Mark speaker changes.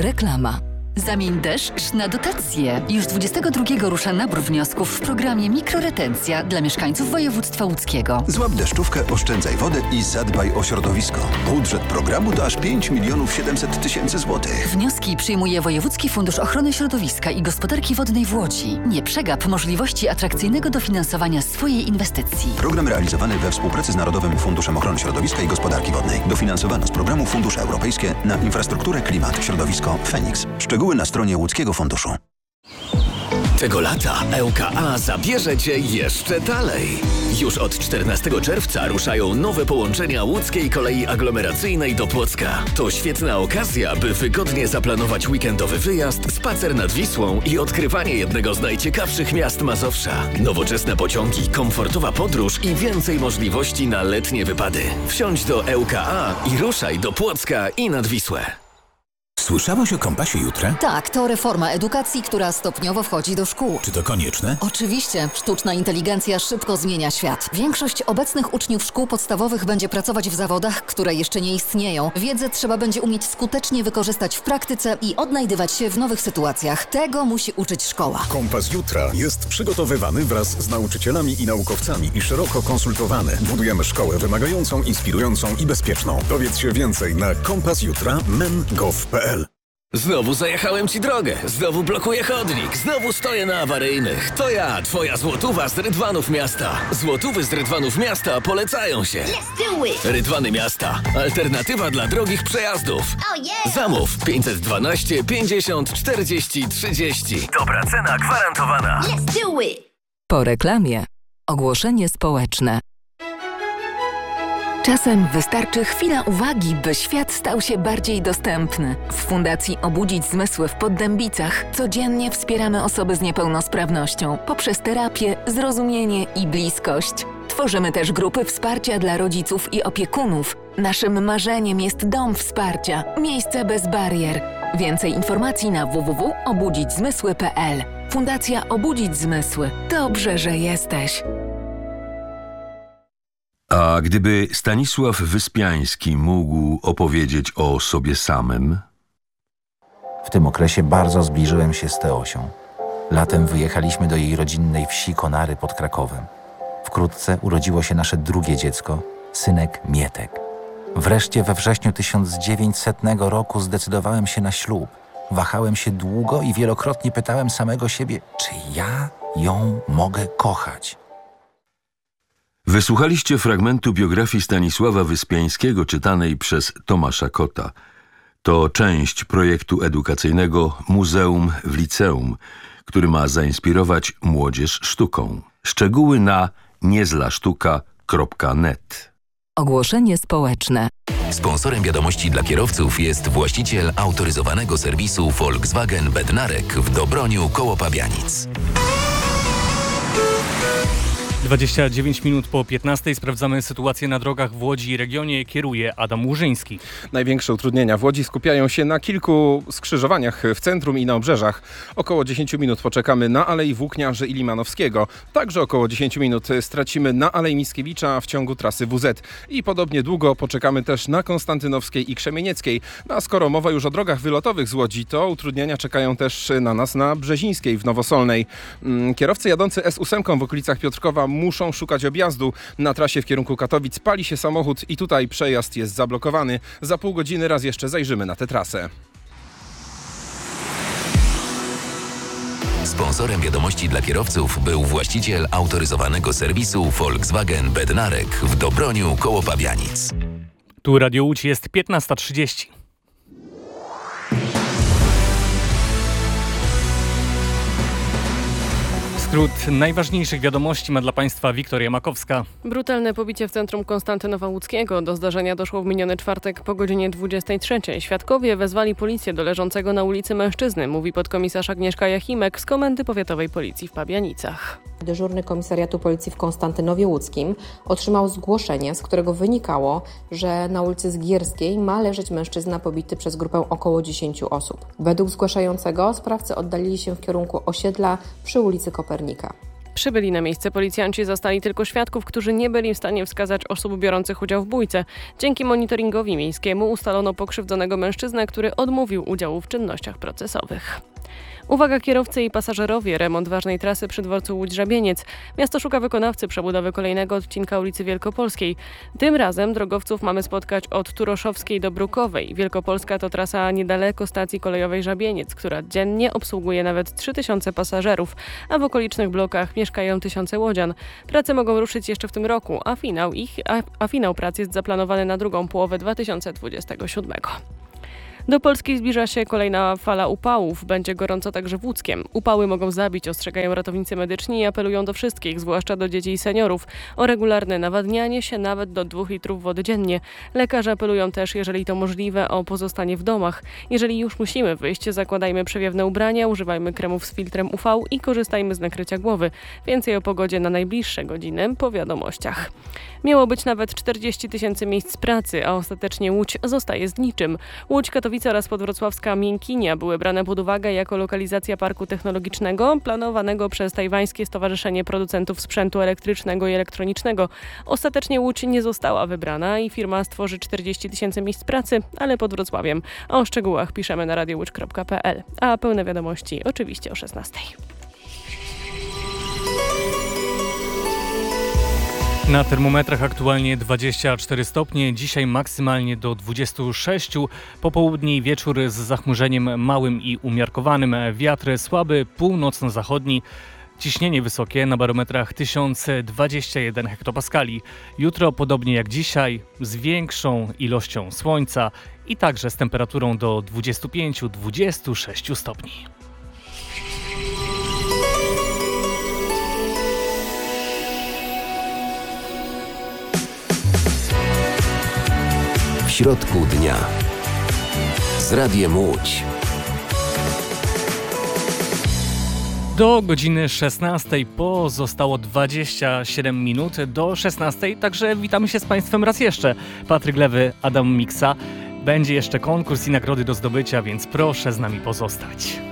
Speaker 1: Reklama. Zamień deszcz na dotacje. Już 22 rusza nabór wniosków w programie Mikroretencja dla mieszkańców województwa łódzkiego.
Speaker 2: Złap deszczówkę, oszczędzaj wodę i zadbaj o środowisko. Budżet programu to aż 5 700 000 złotych.
Speaker 1: Wnioski przyjmuje Wojewódzki Fundusz Ochrony Środowiska i Gospodarki Wodnej w Łodzi. Nie przegap możliwości atrakcyjnego dofinansowania swojej inwestycji.
Speaker 2: Program realizowany we współpracy z Narodowym Funduszem Ochrony Środowiska i Gospodarki Wodnej. Dofinansowano z programu Fundusze Europejskie na infrastrukturę, klimat, środowisko, Feniks. Szczegóły na stronie Łódzkiego Funduszu.
Speaker 3: Tego lata ŁKA zabierze Cię jeszcze dalej. Już od 14 czerwca ruszają nowe połączenia łódzkiej kolei aglomeracyjnej do Płocka. To świetna okazja, by wygodnie zaplanować weekendowy wyjazd, spacer nad Wisłą i odkrywanie jednego z najciekawszych miast Mazowsza. Nowoczesne pociągi, komfortowa podróż i więcej możliwości na letnie wypady. Wsiądź do ŁKA i ruszaj do Płocka i nad Wisłę.
Speaker 4: Słyszałeś o Kompasie Jutra?
Speaker 1: Tak, to reforma edukacji, która stopniowo wchodzi do szkół.
Speaker 4: Czy to konieczne?
Speaker 1: Oczywiście. Sztuczna inteligencja szybko zmienia świat. Większość obecnych uczniów szkół podstawowych będzie pracować w zawodach, które jeszcze nie istnieją. Wiedzę trzeba będzie umieć skutecznie wykorzystać w praktyce i odnajdywać się w nowych sytuacjach. Tego musi uczyć szkoła.
Speaker 5: Kompas Jutra jest przygotowywany wraz z nauczycielami i naukowcami i szeroko konsultowany. Budujemy szkołę wymagającą, inspirującą i bezpieczną. Dowiedz się więcej na kompasjutra.men.gov.pl.
Speaker 3: Znowu zajechałem Ci drogę, znowu blokuję chodnik, znowu stoję na awaryjnych. To ja, Twoja złotówa z Rydwanów Miasta. Złotówy z Rydwanów Miasta polecają się. Rydwany Miasta. Alternatywa dla drogich przejazdów. Zamów 512 50 40 30. Dobra cena gwarantowana.
Speaker 1: Po reklamie. Ogłoszenie społeczne. Czasem wystarczy chwila uwagi, by świat stał się bardziej dostępny. W Fundacji Obudzić Zmysły w Poddębicach codziennie wspieramy osoby z niepełnosprawnością poprzez terapię, zrozumienie i bliskość. Tworzymy też grupy wsparcia dla rodziców i opiekunów. Naszym marzeniem jest dom wsparcia, miejsce bez barier. Więcej informacji na www.obudzićzmysły.pl. Fundacja Obudzić Zmysły. Dobrze, że jesteś.
Speaker 6: A gdyby Stanisław Wyspiański mógł opowiedzieć o sobie samym?
Speaker 7: W tym okresie bardzo zbliżyłem się z Teosią. Latem wyjechaliśmy do jej rodzinnej wsi Konary pod Krakowem. Wkrótce urodziło się nasze drugie dziecko, synek Mietek. Wreszcie we wrześniu 1900 roku zdecydowałem się na ślub. Wahałem się długo i wielokrotnie pytałem samego siebie, czy ja ją mogę kochać.
Speaker 6: Wysłuchaliście fragmentu biografii Stanisława Wyspiańskiego czytanej przez Tomasza Kota. To część projektu edukacyjnego Muzeum w Liceum, który ma zainspirować młodzież sztuką. Szczegóły na niezlasztuka.net.
Speaker 1: Ogłoszenie społeczne.
Speaker 3: Sponsorem wiadomości dla kierowców jest właściciel autoryzowanego serwisu Volkswagen Bednarek w Dobroniu koło Pabianic.
Speaker 8: 29 minut po 15 sprawdzamy sytuację na drogach w Łodzi i regionie. Kieruje Adam Łużyński.
Speaker 9: Największe utrudnienia w Łodzi skupiają się na kilku skrzyżowaniach w centrum i na obrzeżach. Około 10 minut poczekamy na Alei Włókniarzy i Limanowskiego. Także około 10 minut stracimy na Alei Mickiewicza w ciągu trasy WZ. I podobnie długo poczekamy też na Konstantynowskiej i Krzemienieckiej. No a skoro mowa już o drogach wylotowych z Łodzi, to utrudnienia czekają też na nas na Brzezińskiej w Nowosolnej. Kierowcy jadący S8 w okolicach Piotrkowa muszą szukać objazdu. Na trasie w kierunku Katowic pali się samochód i tutaj przejazd jest zablokowany. Za pół godziny raz jeszcze zajrzymy na tę trasę.
Speaker 3: Sponsorem wiadomości dla kierowców był właściciel autoryzowanego serwisu Volkswagen Bednarek w Dobroniu koło Pabianic.
Speaker 8: Tu Radio Łódź, jest 15:30. Skrót najważniejszych wiadomości ma dla Państwa Wiktoria Makowska.
Speaker 10: Brutalne pobicie w centrum Konstantynowa Łódzkiego. Do zdarzenia doszło w miniony czwartek po godzinie 23. Świadkowie wezwali policję do leżącego na ulicy mężczyzny, mówi podkomisarz Agnieszka Jachimek z Komendy Powiatowej Policji w Pabianicach.
Speaker 11: Dyżurny Komisariatu Policji w Konstantynowie Łódzkim otrzymał zgłoszenie, z którego wynikało, że na ulicy Zgierskiej ma leżeć mężczyzna pobity przez grupę około 10 osób. Według zgłaszającego sprawcy oddalili się w kierunku osiedla przy ulicy Kopernika.
Speaker 10: Przybyli na miejsce policjanci zastali tylko świadków, którzy nie byli w stanie wskazać osób biorących udział w bójce. Dzięki monitoringowi miejskiemu ustalono pokrzywdzonego mężczyznę, który odmówił udziału w czynnościach procesowych. Uwaga kierowcy i pasażerowie, remont ważnej trasy przy dworcu Łódź-Żabieniec. Miasto szuka wykonawcy przebudowy kolejnego odcinka ulicy Wielkopolskiej. Tym razem drogowców mamy spotkać od Turoszowskiej do Brukowej. Wielkopolska to trasa niedaleko stacji kolejowej Żabieniec, która dziennie obsługuje nawet 3000 pasażerów, a w okolicznych blokach mieszkają tysiące łodzian. Prace mogą ruszyć jeszcze w tym roku, a finał prac jest zaplanowany na drugą połowę 2027. Do Polski zbliża się kolejna fala upałów. Będzie gorąco także w Łódzkiem. Upały mogą zabić, ostrzegają ratownicy medyczni i apelują do wszystkich, zwłaszcza do dzieci i seniorów, o regularne nawadnianie się nawet do 2 litrów wody dziennie. Lekarze apelują też, jeżeli to możliwe, o pozostanie w domach. Jeżeli już musimy wyjść, zakładajmy przewiewne ubrania, używajmy kremów z filtrem UV i korzystajmy z nakrycia głowy. Więcej o pogodzie na najbliższe godziny po wiadomościach. Miało być nawet 40 000 miejsc pracy, a ostatecznie Łódź zostaje z niczym. Łódź, Katowice oraz podwrocławska Miękinia były brane pod uwagę jako lokalizacja parku technologicznego planowanego przez tajwańskie Stowarzyszenie Producentów Sprzętu Elektrycznego i Elektronicznego. Ostatecznie Łódź nie została wybrana i firma stworzy 40 000 miejsc pracy, ale pod Wrocławiem. O szczegółach piszemy na radiołódź.pl, a pełne wiadomości oczywiście o 16:00.
Speaker 8: Na termometrach aktualnie 24 stopnie, dzisiaj maksymalnie do 26, popołudnie i wieczór z zachmurzeniem małym i umiarkowanym, wiatr słaby, północno-zachodni, ciśnienie wysokie na barometrach 1021 hektopaskali. Jutro podobnie jak dzisiaj z większą ilością słońca i także z temperaturą do 25-26 stopni.
Speaker 12: W środku dnia z Radiem Łódź.
Speaker 8: Do godziny 16 pozostało 27 minut do 16, także witamy się z Państwem raz jeszcze. Patryk Lewy, Adam Miksa. Będzie jeszcze konkurs i nagrody do zdobycia, więc proszę z nami pozostać.